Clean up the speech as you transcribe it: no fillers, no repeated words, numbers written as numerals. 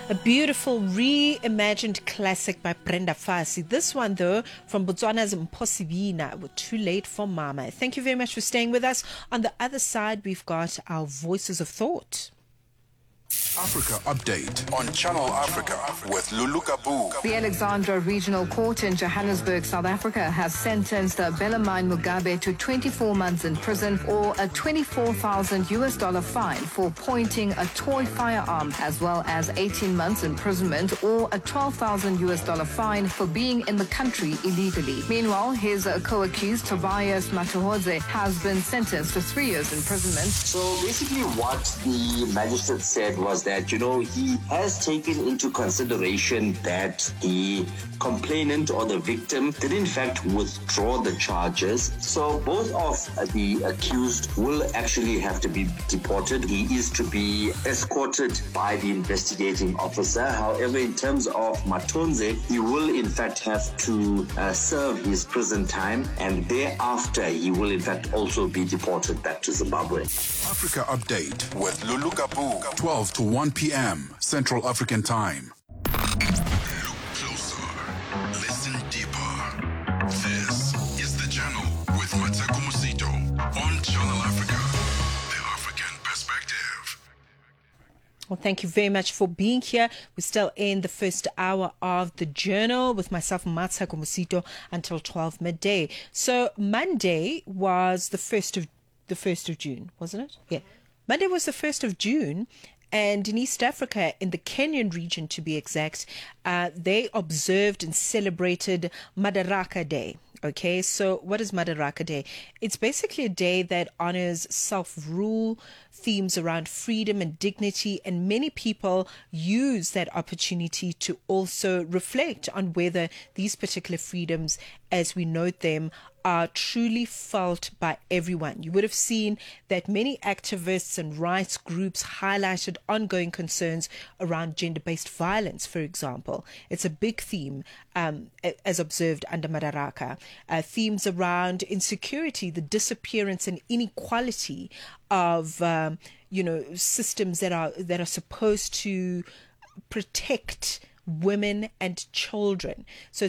A beautiful reimagined classic by Brenda Fassie. This one, though, from Botswana's Mposibina, with Too Late for Mama. Thank you very much for staying with us. On the other side, we've got our Voices of Thought. Africa Update on Channel Africa with Lulu Kabu. The Alexandra Regional Court in Johannesburg, South Africa, has sentenced Bellarmine Mugabe to 24 months in prison or a $24,000 fine for pointing a toy firearm, as well as 18 months imprisonment or a $12,000 fine for being in the country illegally. Meanwhile, his co-accused Tobias Matuhodze has been sentenced to 3 years imprisonment. So basically what the magistrate said was that, he has taken into consideration that the complainant or the victim did in fact withdraw the charges. So both of the accused will actually have to be deported. He is to be escorted by the investigating officer. However, in terms of Matonze, he will in fact have to serve his prison time, and thereafter he will in fact also be deported back to Zimbabwe. Africa Update with Lulu Kabu, 12 to 1 p.m. Central African Time. Look closer. Listen deeper. This is The Journal with Mateko Musito on Channel Africa, the African perspective. Well, thank you very much for being here. We're still in the first hour of The Journal with myself, Mateko Musito, until 12 midday. So Monday was the 1st of June, wasn't it? Yeah. Monday was the 1st of June. And in East Africa, in the Kenyan region to be exact, they observed and celebrated Madaraka Day. Okay, so what is Madaraka Day? It's basically a day that honors self-rule, themes around freedom and dignity, and many people use that opportunity to also reflect on whether these particular freedoms, as we note them, are truly felt by everyone. You would have seen that many activists and rights groups highlighted ongoing concerns around gender-based violence, for example. It's a big theme as observed under Madaraka. Themes around insecurity, the disappearance and inequality of systems that are supposed to protect women and children. So